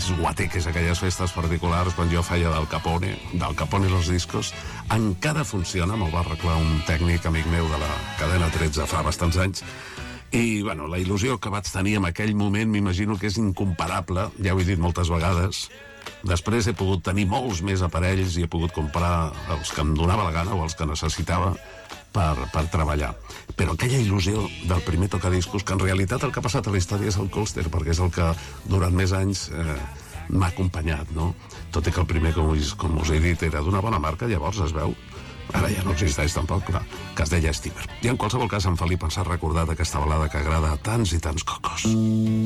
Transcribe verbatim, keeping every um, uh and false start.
aquells guateques, aquelles festes particulars, quan jo feia del Capone, del Capone los discos, encara funciona, me'l va arreglar un tècnic amic meu de la cadena tretze fa bastants anys, i, bueno, la il·lusió que vaig tenir en aquell moment m'imagino que és incomparable, ja ho he dit moltes vegades. Després he pogut tenir molts més aparells i he pogut comprar els que em donava la gana o els que necessitava per, per treballar. Però aquella il·lusió del primer tocadiscos, que en realitat el que ha passat a la història és el Colster, perquè és el que durant més anys eh, m'ha acompanyat, no? Tot i que el primer, com us, com us he dit, era d'una bona marca, llavors es veu. Ara ja no existeix tampoc, clar, que es deia Steamer. I en qualsevol cas, en Felip ens ha recordat aquesta balada que agrada a tants i tants cocos.